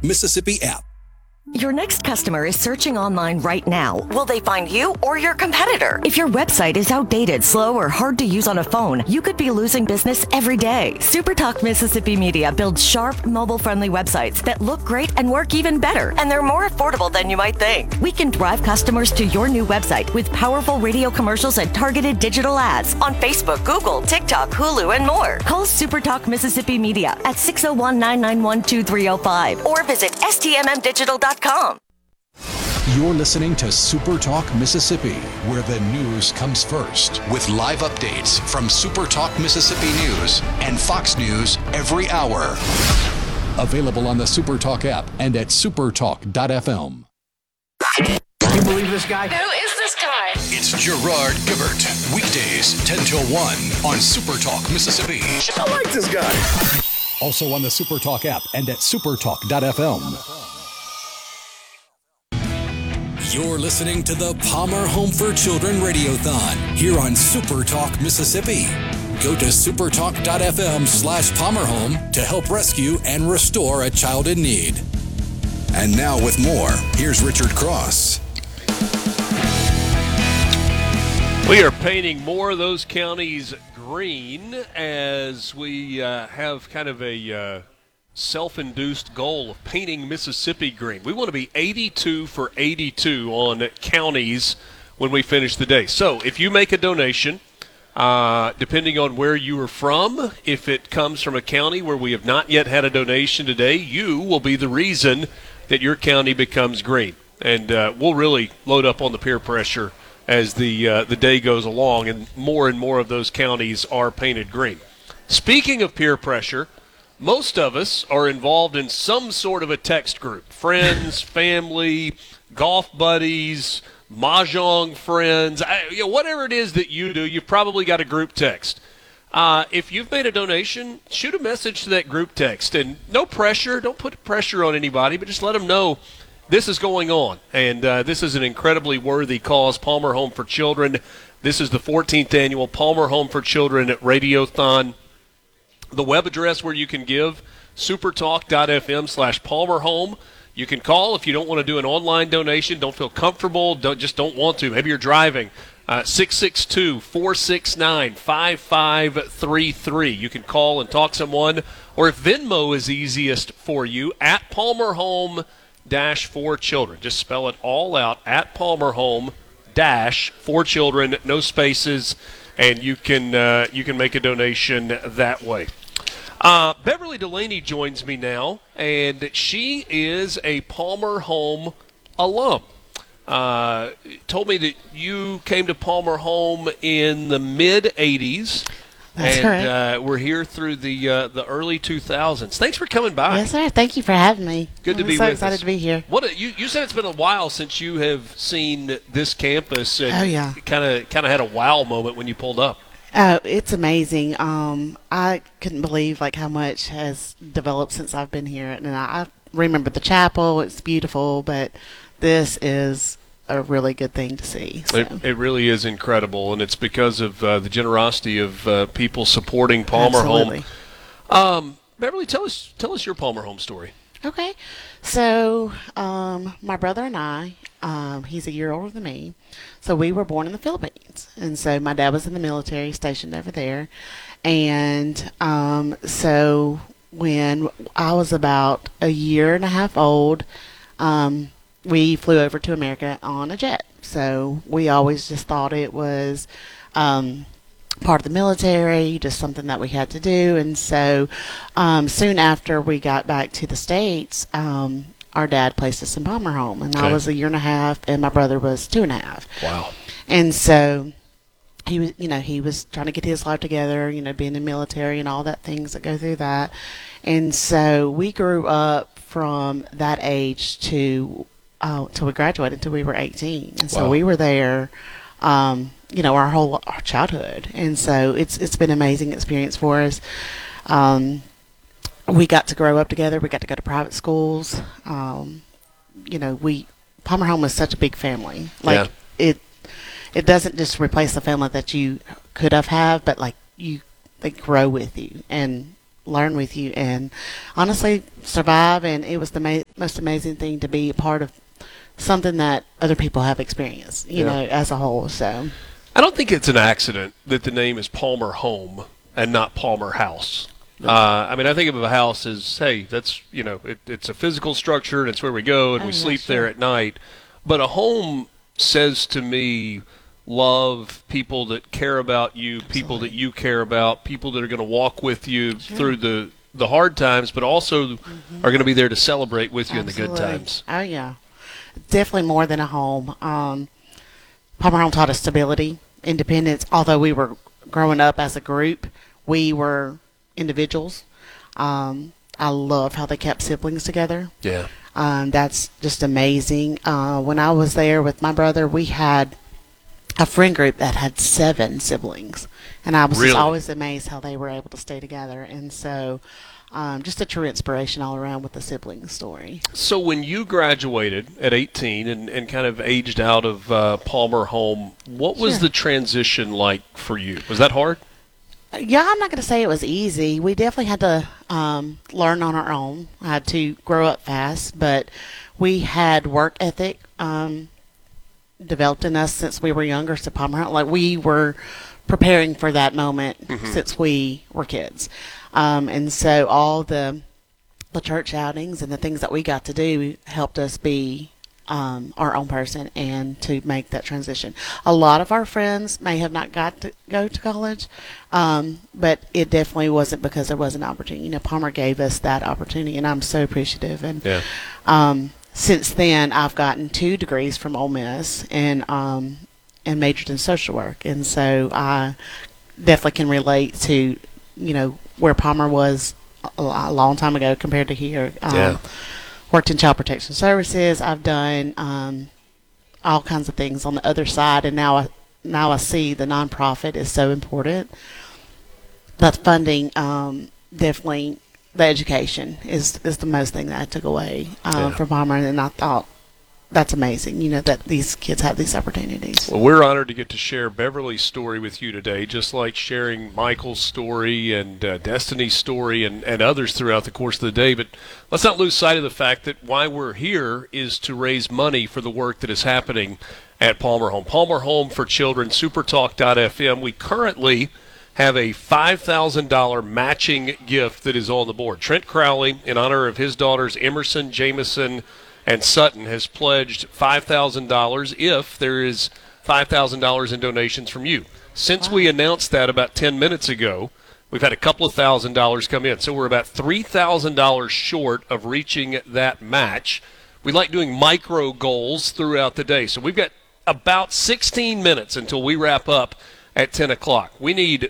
Mississippi app. Your next customer is searching online right now. Will they find you or your competitor? If your website is outdated, slow, or hard to use on a phone, you could be losing business every day. SuperTalk Mississippi Media builds sharp, mobile-friendly websites that look great and work even better, and they're more affordable than you might think. We can drive customers to your new website with powerful radio commercials and targeted digital ads on Facebook, Google, TikTok, Hulu, and more. Call SuperTalk Mississippi Media at 601-991-2305 or visit stmmdigital.com. You're listening to Super Talk Mississippi, where the news comes first, with live updates from Super Talk Mississippi News and Fox News every hour. Available on the Super Talk app and at supertalk.fm. Can you believe this guy? Who is this guy? It's Gerard Gibert, weekdays 10 till 1 on Super Talk Mississippi. I like this guy. Also on the Super Talk app and at supertalk.fm. You're listening to the Palmer Home for Children Radiothon here on Super Talk Mississippi. Go to supertalk.fm/PalmerHome to help rescue and restore a child in need. And now with more, here's Richard Cross. We are painting more of those counties green as we have kind of a self-induced goal of painting Mississippi green. We want to be 82 for 82 on counties when we finish the day. So if you make a donation, depending on where you are from, if it comes from a county where we have not yet had a donation today, you will be the reason that your county becomes green. And we'll really load up on the peer pressure as the day goes along, and more of those counties are painted green. Speaking of peer pressure, most of us are involved in some sort of a text group. Friends, family, golf buddies, mahjong friends, whatever it is that you do, you've probably got a group text. If you've made a donation, shoot a message to that group text. And no pressure, don't put pressure on anybody, but just let them know this is going on. And this is an incredibly worthy cause, Palmer Home for Children. This is the 14th annual Palmer Home for Children Radiothon. The web address where you can give, supertalk.fm/PalmerHome. You can call if you don't want to do an online donation, don't feel comfortable, don't want to. Maybe you're driving. 662-469-5533. You can call and talk to someone. Or if Venmo is easiest for you, at Palmer Home -for Children. Just spell it all out, at Palmer Home -for Children, no spaces, and you can make a donation that way. Beverly Delaney joins me now, and she is a Palmer Home alum. Told me that you came to Palmer Home in the mid-'80s. That's correct. We're here through the early 2000s. Thanks for coming by. Yes, sir. Thank you for having me. Good to be with us. I'm so excited to be here. You said it's been a while since you have seen this campus. And oh, yeah. Kind of had a wow moment when you pulled up. Oh, it's amazing. I couldn't believe how much has developed since I've been here. And I remember the chapel. It's beautiful, but this is a really good thing to see. So. It really is incredible, and it's because of the generosity of people supporting Palmer Absolutely. Home. Beverly, tell us your Palmer Home story. Okay. So my brother and I, he's a year older than me, so we were born in the Philippines. And so my dad was in the military, stationed over there. And so when I was about a year and a half old, we flew over to America on a jet. So we always just thought it was part of the military, just something that we had to do. And so soon after we got back to the States, our dad placed us in Palmer Home. And I was a year and a half, and my brother was 2.5. Wow. And so he was trying to get his life together, being in the military and all that things that go through that. And so we grew up from that age till we graduated, until we were 18. And so we were there, our childhood. And so it's been an amazing experience for us. We got to grow up together. We got to go to private schools. Palmer Home was such a big family. It doesn't just replace the family that you could have had, but they grow with you and learn with you and honestly survive. And it was the most amazing thing to be a part of something that other people have experienced, you know, as a whole. So I don't think it's an accident that the name is Palmer Home and not Palmer House. I mean, I think of a house as, hey, that's, you know, it's a physical structure and it's where we go and we sleep there at night. But a home says to me, love, people that care about you, people that you care about, people that are going to walk with you through the hard times, but also are going to be there to celebrate with you in the good times. Oh, yeah. Definitely more than a home. Palmer Home taught us stability, independence. Although we were growing up as a group, we were individuals. I love how they kept siblings together. Yeah. That's just amazing. When I was there with my brother, we had a friend group that had 7 siblings. And I was just always amazed how they were able to stay together. And so just a true inspiration all around with the sibling story. So when you graduated at 18 and kind of aged out of Palmer Home, what was the transition like for you? Was that hard? Yeah, I'm not going to say it was easy. We definitely had to learn on our own. I had to grow up fast, but we had work ethic developed in us since we were younger. So Palmer Home, like we were preparing for that moment since we were kids. And so all the church outings and the things that we got to do helped us be our own person and to make that transition. A lot of our friends may have not got to go to college, but it definitely wasn't because there was an opportunity. You know, Palmer gave us that opportunity, and I'm so appreciative. And since then, I've gotten 2 degrees from Ole Miss and majored in social work, and so I definitely can relate to, you know, where Palmer was a long time ago compared to here. Worked in child protection services. I've done all kinds of things on the other side, and now I see the nonprofit is so important. That funding, definitely, the education is the most thing that I took away from Palmer, and I thought, that's amazing, you know, that these kids have these opportunities. Well, we're honored to get to share Beverly's story with you today, just like sharing Michael's story and Destiny's story and others throughout the course of the day. But let's not lose sight of the fact that why we're here is to raise money for the work that is happening at Palmer Home. Palmer Home for Children, supertalk.fm. We currently have a $5,000 matching gift that is on the board. Trent Crowley, in honor of his daughters Emerson, Jameson, and Sutton, has pledged $5,000 if there is $5,000 in donations from you. Since we announced that about 10 minutes ago, we've had a couple of $1,000s come in. So we're about $3,000 short of reaching that match. We like doing micro goals throughout the day. So we've got about 16 minutes until we wrap up at 10 o'clock. We need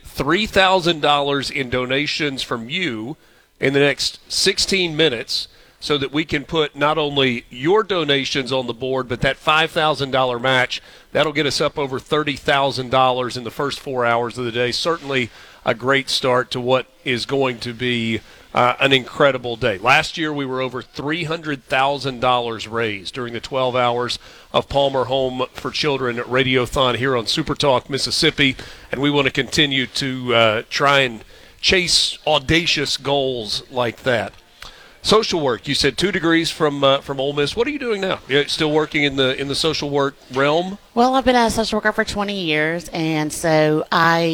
$3,000 in donations from you in the next 16 minutes so that we can put not only your donations on the board, but that $5,000 match. That'll get us up over $30,000 in the first 4 hours of the day. Certainly a great start to what is going to be an incredible day. Last year we were over $300,000 raised during the 12 hours of Palmer Home for Children Radiothon here on Super Talk Mississippi, and we want to continue to try and chase audacious goals like that. Social work, you said 2 degrees from Ole Miss. What are you doing now? You're still working in the social work realm? Well, I've been a social worker for 20 years, and so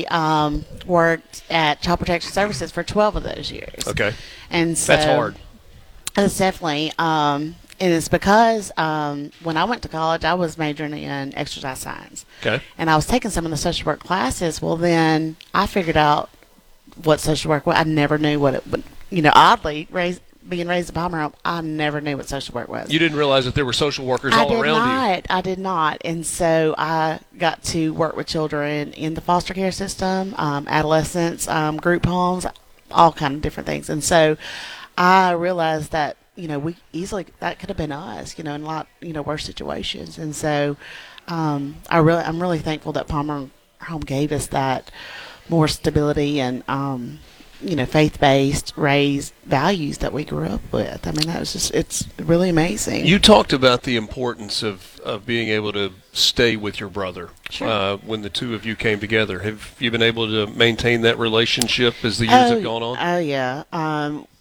I worked at Child Protection Services for 12 of those years. Okay. And so that's hard. It's definitely. It is because when I went to college, I was majoring in exercise science. Okay. And I was taking some of the social work classes. Well, then I figured out what social work was. I never knew what it would, you know, oddly, being raised in Palmer Home, I never knew what social work was. You didn't realize that there were social workers all around you. I did not. And so I got to work with children in the foster care system, adolescents, group homes, all kind of different things. And so I realized that, you know, that could have been us, you know, in a lot, you know, worse situations. And so I'm really thankful that Palmer Home gave us that more stability and, you know, faith-based, raised values that we grew up with. I mean, it's really amazing. You talked about the importance of being able to stay with your brother. Sure. When the two of you came together. Have you been able to maintain that relationship as the years have gone on? Oh, yeah.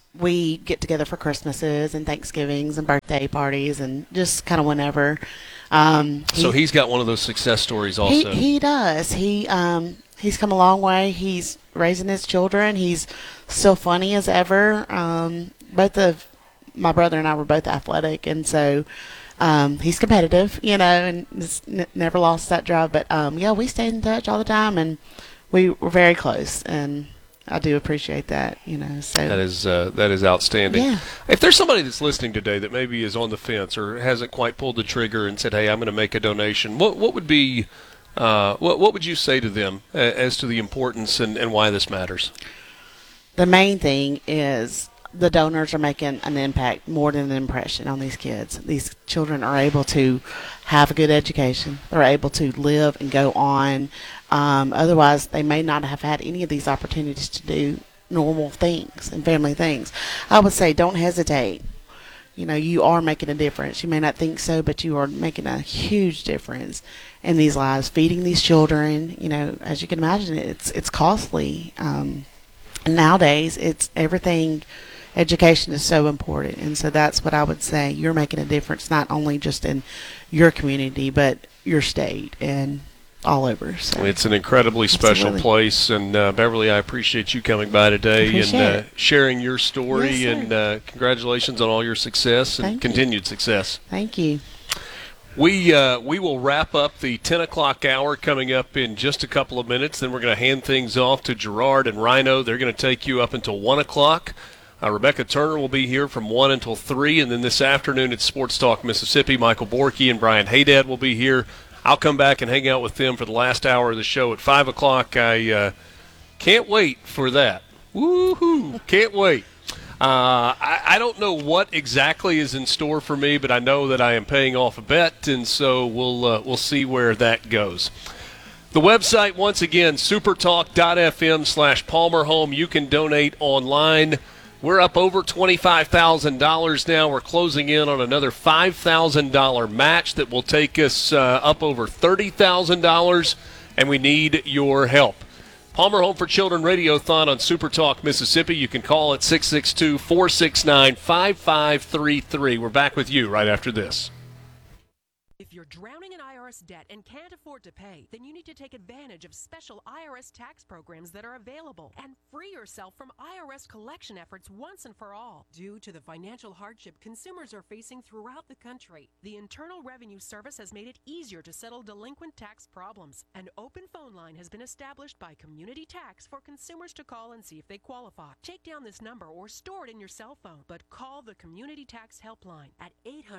we get together for Christmases and Thanksgivings and birthday parties and just kind of whenever. So he's got one of those success stories also. He does. He's come a long way. He's raising his children. He's still funny as ever. Both of my brother and I were both athletic, and so he's competitive, and never lost that drive. But yeah, we stayed in touch all the time, and we were very close, and I do appreciate that, So that is outstanding. Yeah. If there's somebody that's listening today that maybe is on the fence or hasn't quite pulled the trigger and said, "Hey, I'm going to make a donation," what would be what would you say to them as to the importance and why this matters? The main thing is the donors are making an impact more than an impression on these kids. These children are able to have a good education. They're able to live and go on. Otherwise, they may not have had any of these opportunities to do normal things and family things. I would say don't hesitate. You are making a difference. You may not think so, but you are making a huge difference in these lives. Feeding these children, as you can imagine, it's costly. And nowadays, it's everything. Education is so important, and so that's what I would say. You're making a difference not only just in your community, but your state and all over. So it's an incredibly special place, and Beverly, I appreciate you coming by today and sharing your story. Yes, and congratulations on all your success and continued success. Thank you. We will wrap up the 10 o'clock hour coming up in just a couple of minutes. Then we're going to hand things off to Gerard and Rhino. They're going to take you up until 1 o'clock. Rebecca Turner will be here from 1 until 3, and then this afternoon at Sports Talk Mississippi, Michael Borky and Brian Haydad will be here. I'll come back and hang out with them for the last hour of the show at 5 o'clock. I can't wait for that. Woohoo! Can't wait. I don't know what exactly is in store for me, but I know that I am paying off a bet, and so we'll see where that goes. The website, once again, supertalk.fm/Palmer Home. You can donate online. We're up over $25,000 now. We're closing in on another $5,000 match that will take us up over $30,000, and we need your help. Palmer Home for Children Radiothon on Super Talk Mississippi. You can call at 662-469-5533. We're back with you right after this. If you're drowning in IRS debt and can't afford to pay, then you need to take advantage of special IRS tax programs that are available and free yourself from IRS collection efforts once and for all. Due to the financial hardship consumers are facing throughout the country, the Internal Revenue Service has made it easier to settle delinquent tax problems. An open phone line has been established by Community Tax for consumers to call and see if they qualify. Take down this number or store it in your cell phone, but call the Community Tax Helpline at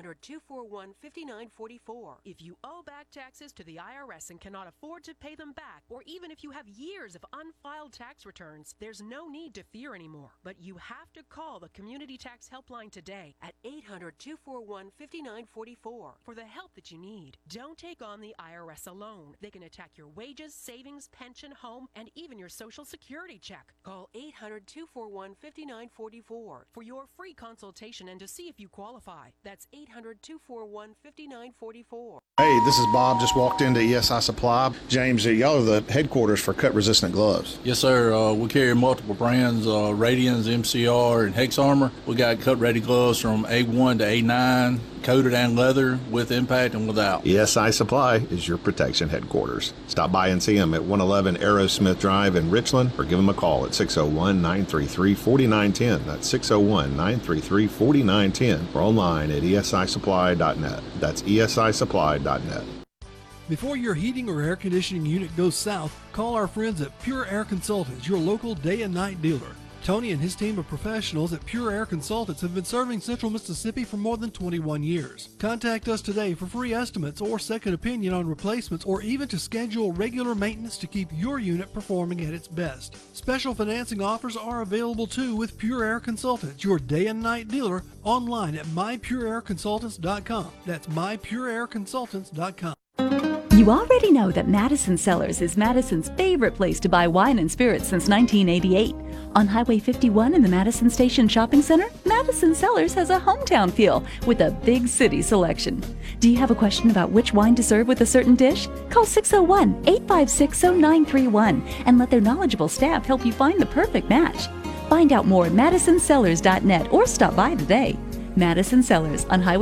800-241-5944. If you owe back taxes to the IRS and cannot afford to pay them back, or even if you have years of unfiled tax returns, there's no need to fear anymore. But you have to call the Community Tax Helpline today at 800-241-5944 for the help that you need. Don't take on the IRS alone. They can attack your wages, savings, pension, home, and even your Social Security check. Call 800-241-5944 for your free consultation and to see if you qualify. That's 800-241-5944. Hey, this is Bob. Just walked into ESI Supply. James, y'all are the headquarters for cut-resistant gloves. Yes, sir. We carry multiple brands, Radians, MCR, and Hex Armor. We got cut-ready gloves from A1 to A9, coated and leather, with impact and without. ESI Supply is your protection headquarters. Stop by and see them at 111 Aerosmith Drive in Richland, or give them a call at 601-933-4910. That's 601-933-4910, or online at esisupply.net. That's esisupply.net. Before your heating or air conditioning unit goes south, call our friends at Pure Air Consultants, your local day and night dealer. Tony and his team of professionals at Pure Air Consultants have been serving Central Mississippi for more than 21 years. Contact us today for free estimates or second opinion on replacements, or even to schedule regular maintenance to keep your unit performing at its best. Special financing offers are available too with Pure Air Consultants, your day and night dealer, online at mypureairconsultants.com. That's mypureairconsultants.com. You already know that Madison Cellars is Madison's favorite place to buy wine and spirits since 1988. On Highway 51 in the Madison Station Shopping Center, Madison Cellars has a hometown feel with a big city selection. Do you have a question about which wine to serve with a certain dish? Call 601-856-0931 and let their knowledgeable staff help you find the perfect match. Find out more at MadisonCellars.net or stop by today. Madison Cellars on Highway